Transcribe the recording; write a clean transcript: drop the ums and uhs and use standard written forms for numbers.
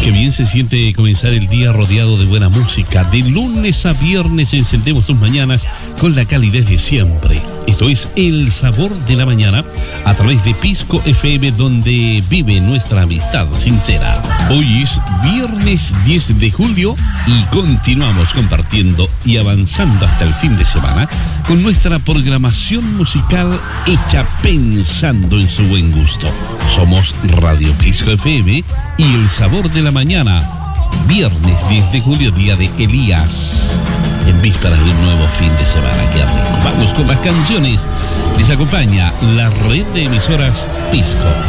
Qué bien se siente comenzar el día rodeado de buena música. De lunes a viernes encendemos tus mañanas con la calidez de siempre. Esto es El Sabor de la Mañana a través de Pisco FM, donde vive nuestra amistad sincera. Hoy es viernes 10 de julio y continuamos compartiendo y avanzando hasta el fin de semana con nuestra programación musical hecha pensando en su buen gusto. Somos Radio Pisco FM y El Sabor de la Mañana, viernes 10 de julio, día de Elías, en vísperas de un nuevo fin de semana. Qué rico. Vamos con las canciones. Les acompaña la red de emisoras Pisco